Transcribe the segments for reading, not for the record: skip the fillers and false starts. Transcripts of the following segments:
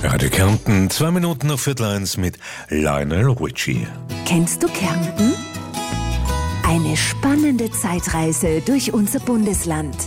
Radio Kärnten, 2 Minuten nach 12:15 mit Lionel Richie. Kennst du Kärnten? Eine spannende Zeitreise durch unser Bundesland.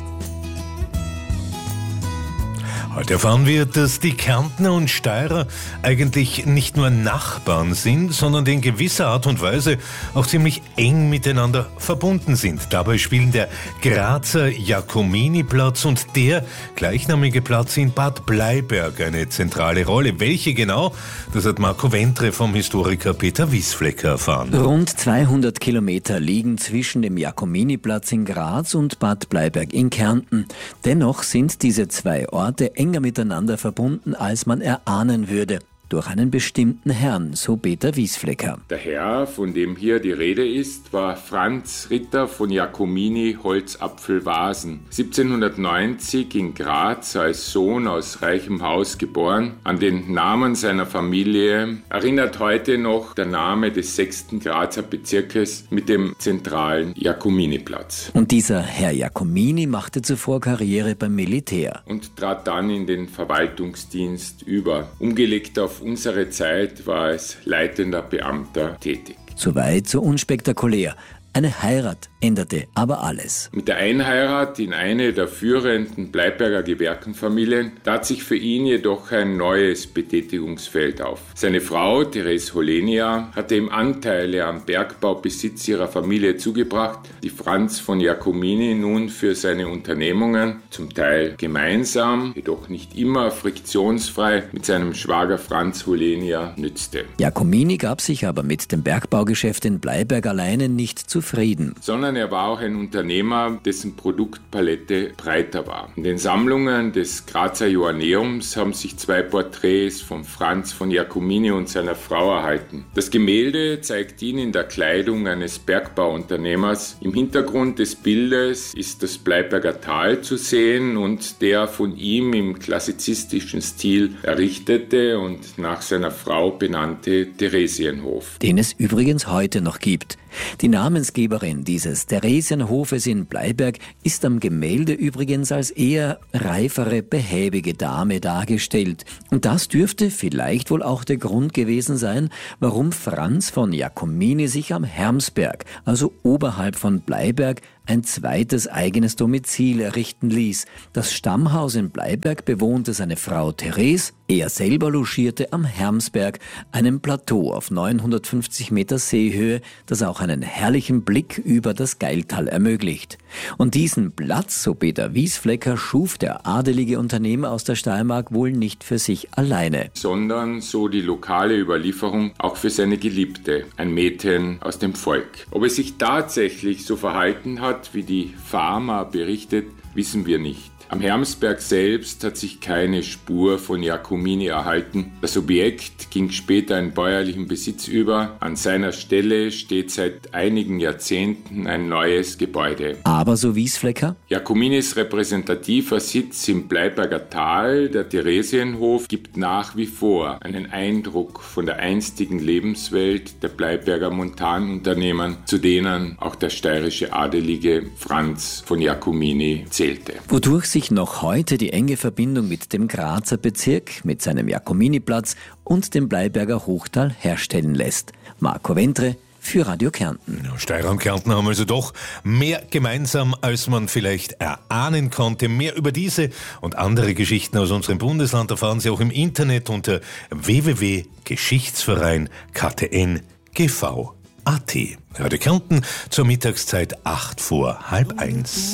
Heute erfahren wir, dass die Kärntner und Steirer eigentlich nicht nur Nachbarn sind, sondern in gewisser Art und Weise auch ziemlich eng miteinander verbunden sind. Dabei spielen der Grazer Jacominiplatz und der gleichnamige Platz in Bad Bleiberg eine zentrale Rolle. Welche genau? Das hat Marco Ventre vom Historiker Peter Wiesflecker erfahren. Rund 200 Kilometer liegen zwischen dem Jacominiplatz in Graz und Bad Bleiberg in Kärnten. Dennoch sind diese zwei Orte enger miteinander verbunden, als man erahnen würde. Durch einen bestimmten Herrn, so Peter Wiesflecker. Der Herr, von dem hier die Rede ist, war Franz Ritter von Jacomini Holzapfel-Vasen. 1790 in Graz als Sohn aus reichem Haus geboren. An den Namen seiner Familie erinnert heute noch der Name des 6. Grazer Bezirkes mit dem zentralen Jacominiplatz. Und dieser Herr Jacomini machte zuvor Karriere beim Militär. Und trat dann in den Verwaltungsdienst über. Umgelegt auf unsere Zeit war als leitender Beamter tätig. Soweit so unspektakulär. Eine Heirat änderte aber alles. Mit der Einheirat in eine der führenden Bleiberger Gewerkenfamilien tat sich für ihn jedoch ein neues Betätigungsfeld auf. Seine Frau, Therese Holenia, hatte ihm Anteile am Bergbaubesitz ihrer Familie zugebracht, die Franz von Jacomini nun für seine Unternehmungen, zum Teil gemeinsam, jedoch nicht immer friktionsfrei, mit seinem Schwager Franz Holenia nützte. Jacomini gab sich aber mit dem Bergbaugeschäft in Bleiberg alleine nicht zufrieden. Sondern er war auch ein Unternehmer, dessen Produktpalette breiter war. In den Sammlungen des Grazer Joanneums haben sich 2 Porträts von Franz von Jacomini und seiner Frau erhalten. Das Gemälde zeigt ihn in der Kleidung eines Bergbauunternehmers. Im Hintergrund des Bildes ist das Bleiberger Tal zu sehen und der von ihm im klassizistischen Stil errichtete und nach seiner Frau benannte Theresienhof. Den es übrigens heute noch gibt. Die Namensgeberin dieses Theresienhofes in Bleiberg ist am Gemälde übrigens als eher reifere, behäbige Dame dargestellt. Und das dürfte vielleicht wohl auch der Grund gewesen sein, warum Franz von Jacomini sich am Hermsberg, also oberhalb von Bleiberg, ein zweites eigenes Domizil errichten ließ. Das Stammhaus in Bleiberg bewohnte seine Frau Therese, er selber logierte am Hermsberg, einem Plateau auf 950 Meter Seehöhe, das auch einen herrlichen Blick über das Gailtal ermöglicht. Und diesen Platz, so Peter Wiesflecker, schuf der adelige Unternehmer aus der Steiermark wohl nicht für sich alleine. Sondern, so die lokale Überlieferung, auch für seine Geliebte, ein Mädchen aus dem Volk. Ob es sich tatsächlich so verhalten hat, wie die Fama berichtet, wissen wir nicht. Am Hermsberg selbst hat sich keine Spur von Jacomini erhalten. Das Objekt ging später in bäuerlichen Besitz über. An seiner Stelle steht seit einigen Jahrzehnten ein neues Gebäude. Aber so Wiesflecker? Jacominis repräsentativer Sitz im Bleiberger Tal, der Theresienhof, gibt nach wie vor einen Eindruck von der einstigen Lebenswelt der Bleiberger Montanunternehmern, zu denen auch der steirische Adelige Franz von Jacomini zählte. Wodurch sich noch heute die enge Verbindung mit dem Grazer Bezirk, mit seinem Jacominiplatz und dem Bleiberger Hochtal herstellen lässt. Marco Ventre für Radio Kärnten. Steirer und Kärnten haben also doch mehr gemeinsam, als man vielleicht erahnen konnte. Mehr über diese und andere Geschichten aus unserem Bundesland erfahren Sie auch im Internet unter www.geschichtsverein.ktn.gv.at. Radio Kärnten zur Mittagszeit 1:08.